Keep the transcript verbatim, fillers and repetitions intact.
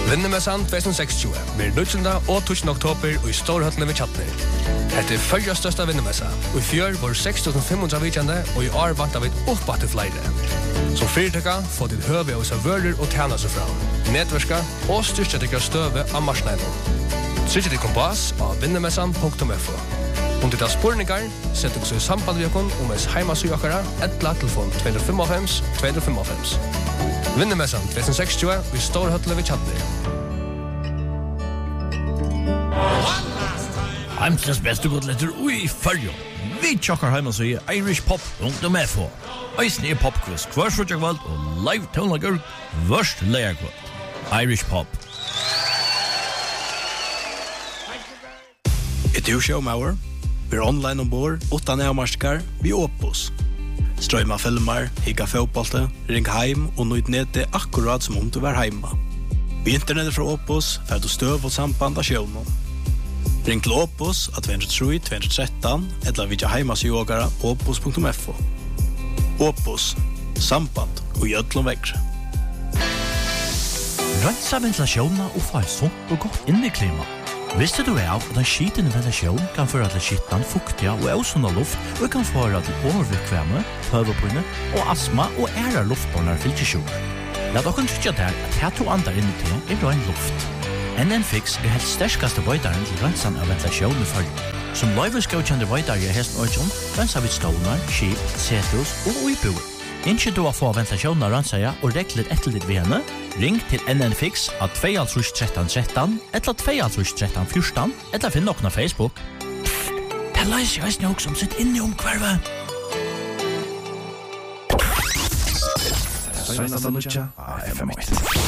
Vinnemessan tjuetusen seksogtjúgu blir nítjánda og tíunda oktober og i Storhøllene ved Tjatner. Hette er fyrja størsta vinnemessa, og i fjør var seks tusen fem hundre vidjande, og i år vant av et oppbatt til flere. Som fyrirtøkka får ditt høve av seg vører og tjena seg fram, nedverska og styrkja til støve av marsnælen. Trykja ditt kompass av vinnemessan punktum f o. Om ditt har spurningar, sett dere så i samband med okon om ens heimasøy okkara, etla telefon två fem fem två fem fem. Vinnemessan tjuetusen seksogtjúgu og i Storhøllene ved Tjatner. Heimsens beste godletter ui fyrjo. Vi tjokkar heima så i Irish Pop punktum f o. Eisen er popquiz hver frutjakvald og live tónleikar vørst leierkvald. Irish Pop. Et du showmauer? Vi er online ombord, utan avmarskar, vi Opus. Strøyma filmar, higga fotbollte, ring heim og nøyd nete akkurat som om du var heima. Vi internettet fra Opus, fer du støv og samband av sjøvnen. Ring til Opus av två noll tre två ett tre, eller vidja heimasjogara opus punktum f o. Opus, samband og gjødlom vekkre. Rønsa ventilasjonen og få et sånt og godt inneklima. Visste du av at en skitende ventilasjon kan føre til skittan, fuktiga og ausunda luft og kan føre til overvikvemme, høvepunne og astma og æra luftbornar fylkesjoner. La dere trykke der at her to andre inni til er røyn luft. N N Fix er helt sterskaste vøydaren til rønsan av ventilasjon i følge. Som løyveskaukjende vøydare i hesten øyjon, rønsa vid stålar, skip, setus og uibuer. Innskje du å få ventilasjonen av rønsaja og rekler etter litt ved henne, ring til N N Fix av två tre tre tre tre, eller två tre tre fjorton, eller finn nokna Facebook. Pfft, det leiser jeg snakk som sitt inni om kvarve. Søgnasta nutja av F M åtte.